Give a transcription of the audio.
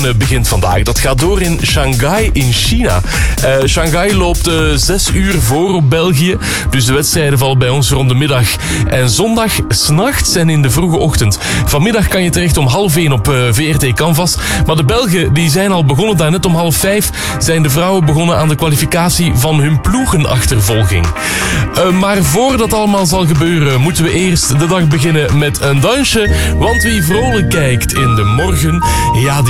begint vandaag. Dat gaat door in Shanghai in China. Shanghai loopt 6 uur voor op België. Dus de wedstrijden vallen bij ons rond de middag en zondag 's nachts en in de vroege ochtend. Vanmiddag kan je terecht om 12:30 op VRT Canvas. Maar de Belgen die zijn al begonnen. Daarnet om 4:30 zijn de vrouwen begonnen aan de kwalificatie van hun ploegenachtervolging. Maar voordat dat allemaal zal gebeuren, moeten we eerst de dag beginnen met een dansje. Want wie vrolijk kijkt in de morgen, ja, die